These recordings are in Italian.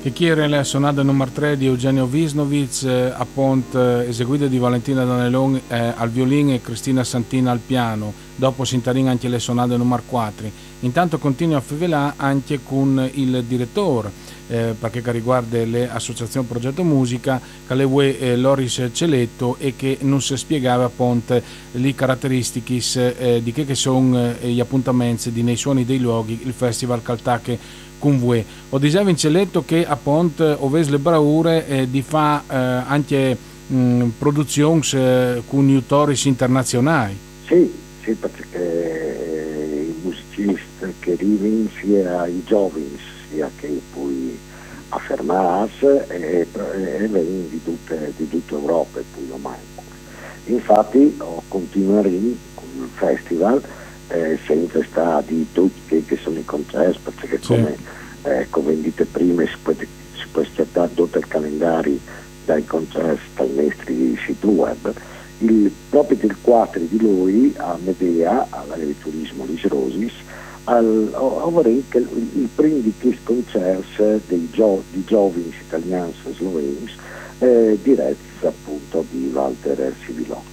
che chiede la sonata numero 3 di Eugenio Visnovic, appunto eseguita di Valentina Danelon al violino e Cristina Santina al piano. Dopo si interina anche le sonate numero 4. Intanto continua a fivelare anche con il direttore, perché riguarda le associazioni Progetto Musica, che le Loris Celetto e che non si spiegava appunto le caratteristiche di che sono gli appuntamenti di nei suoni dei luoghi, il festival Caltacche con voi. Ho dicevo in Celetto che appunto oves le braure di fa anche produzioni con autori internazionali. Sì, sì, perché i musicisti che arrivano sia i giovani sia che poi affermarsi e vengono di tutta Europa e poi ormai. Infatti continueremo con il festival senza stati tutti che sono i concerti, perché Sì. come dite prima si può aspettare tutto il calendario dai concerti dai nostri siti web. Proprio il 4 di lui a Medea, all'agriturismo Lis Rosis, avrei il primo di questi concerti di giovani italiani e sloveni diretti appunto di Walter Sivilotti.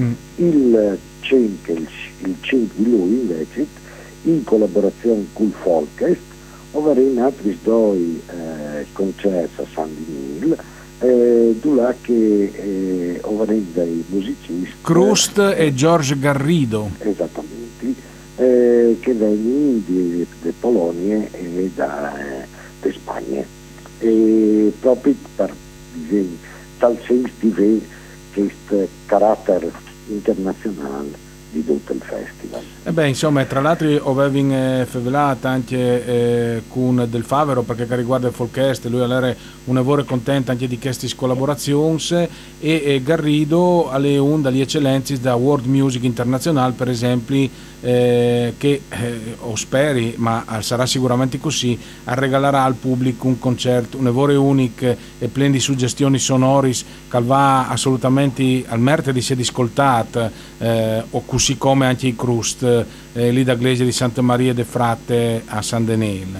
Il 5 di lui invece in collaborazione con il Folkest avrei altri due concerti a San Dinil dove che avrei dei musicisti Krust e George Garrido. esattamente che vengono di Polonia e da Spagna e proprio per tal senso di questo carattere internazionale di tutto il festival. E beh, insomma, tra l'altro avevo fevelato anche con Del Favero perché riguarda il Folkest, lui era un lavoro contento anche di queste collaborazioni e Garrido alle un dalle eccellenze da World Music International per esempio che o speri, ma sarà sicuramente così, regalerà al pubblico un concerto, un lavoro unico e pieno di suggestioni sonoris che va assolutamente al merito di essere ascoltato o così come anche i Krust lì da Iglesia di Santa Maria de Frate a San Denel.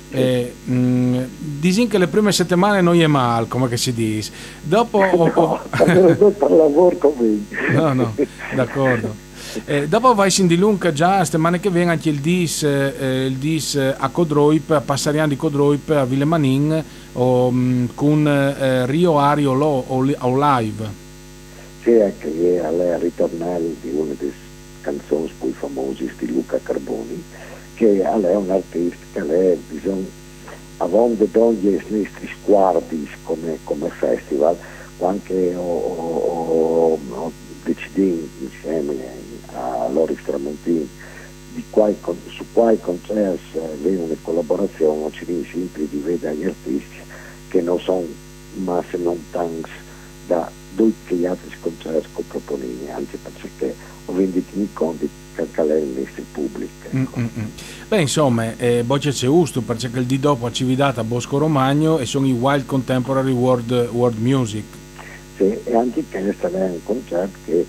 Disin che le prime settimane non è male, come che si dice. Dopo per lavoro come no, d'accordo. Dopo vai in di lunga già settimane che viene anche il dis a Codroip, a Passarian di Codroip a Villemanin con Rio Ario o live. Sì, anche lei è ritornello di una delle canzoni più famose di Luca Carboni, che lei è un artista che lei bisogna avendo dogli i nostri sguardi come festival o anche ho deciso insieme a Loris Tramontini su quali concerti aveva una collaborazione ci viene sempre di vedere gli artisti che non sono ma se non tanti da tutti gli altri concerti che proponini, anche perché ho venduto in conti che lei è il nostro pubblico. Beh, insomma, Bocce c'è Usto perché il di dopo ci vidata a Bosco Romagno e sono i Wild Contemporary World Music. Sì, e anche questo è un concerto che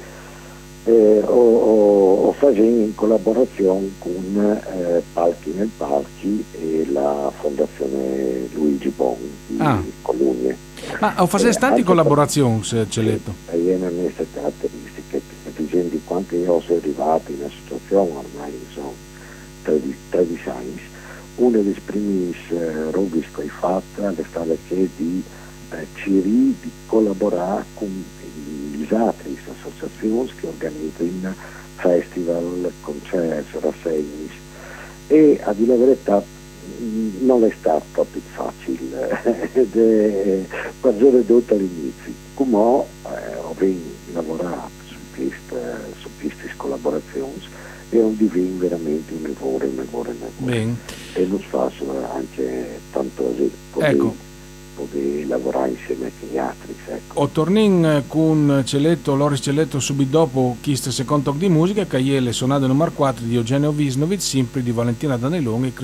ho fatto in collaborazione con Palchi nel Parchi e la Fondazione Luigi Bon di Colonia. Ma ho fatto tante collaborazioni, Celetto. E viene a queste caratteristiche, dicendo di quanto io sono arrivato in una situazione ormai sono 13 anni. Una delle prime robe che ho fatto è stata che di di collaborare con le altre associazioni che organizzano festival, concerti, rassegne e a dire la verità non è stato proprio facile quando tutto all'inizio come ho lavorato su queste collaborazioni e non divino veramente un lavoro e non faccio anche tanto così ecco poter lavorare insieme agli altri. Ecco. O tornin con Celetto, Loris Celetto subito dopo questo secondo talk di musica che è le sonate numero 4 di Eugenio Visnovic, sempre di Valentina Danelon e